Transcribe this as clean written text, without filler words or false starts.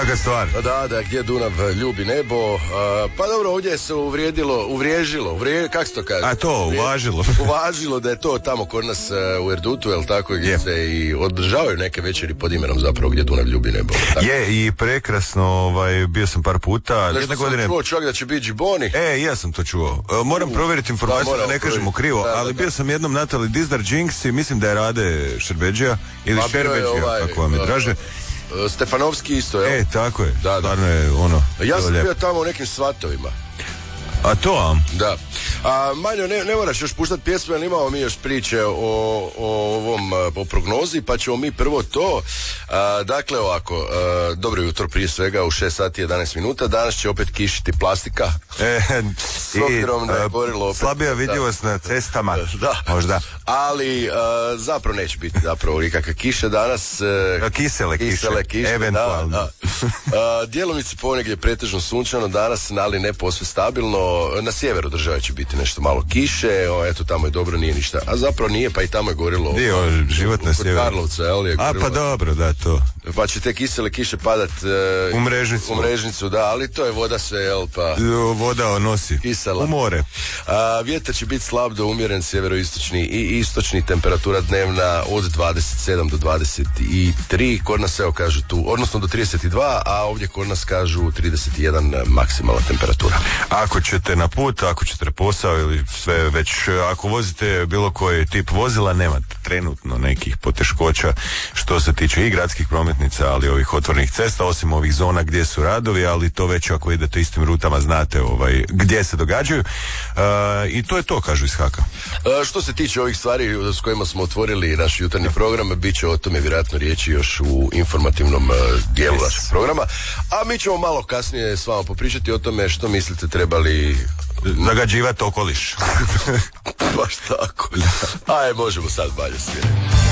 Svaka stvar. Da, gdje Dunav ljubi nebo. Pa dobro, ovdje se uvriježilo, kako se to kaže? A to, uvažilo. Uvažilo da je to tamo kod nas u Erdutu, jel tako, gdje se i održavaju neke večeri pod imenom zapravo gdje Dunav ljubi nebo. Tako. Je, i prekrasno, bio sam par puta. Nešto sam čuo čak da će biti džiboni. Ja sam to čuo. Moram provjeriti informaciju da ne kažemo krivo, ali bio sam jednom Natali Dizdar Jinx i mislim da je Rade Šerbeđija ili Šerbeđija, kako vam je draže. Stefanovski isto, jel? Tako je. Stvarno je ono. Ja sam bio tamo u nekim svatovima. A to? Da. Manjo, ne moraš još puštati pjesmu, jer imamo mi još priče o prognozi, pa ćemo mi prvo to. Dakle, ovako, dobro jutro prije svega u 6 sati 11 minuta. Danas će opet kišiti plastika. S obzirom da je gorilo opet. Slabija vidljivost na cestama. Da. Možda. Ali zapravo neće biti zapravo nikakve kiše danas. Kisele kiše. Eventualno. Djelomice ponegdje pretežno sunčano danas, ali ne posve stabilno. Na sjeveru države će biti nešto malo kiše, eto tamo je dobro, nije ništa. A zapravo nije, pa i tamo je gorilo. Život na sjeveru. Karlovca, jel, je gorilo. Pa dobro, da, to. Pa će te kisele kiše padat u mrežnicu, da, ali to je voda sve, jel, pa... Voda nosi. Kisela. U more. Vjetar će biti slab do umjeren sjeveroistočni i istočni, temperatura dnevna od 27 do 23, kod nas evo kažu tu, odnosno do 32, a ovdje kod nas kažu 31 maksimalna temperatura. Ako ćete na put, ako ćete na posao ili sve već, ako vozite bilo koji tip vozila, nemate trenutno nekih poteškoća što se tiče i gradskih prometnica, ali ovih otvorenih cesta, osim ovih zona gdje su radovi, ali to već ako idete istim rutama znate gdje se događaju. I to je to, kažu iz Haka. Što se tiče ovih stvari s kojima smo otvorili naš jutarnji program, bit će o tome vjerojatno riječi još u informativnom dijelu našeg programa, a mi ćemo malo kasnije s vama popričati o tome što mislite trebali zagađivati okoliš. Baš tako. Aj, možemo sad balje svirati.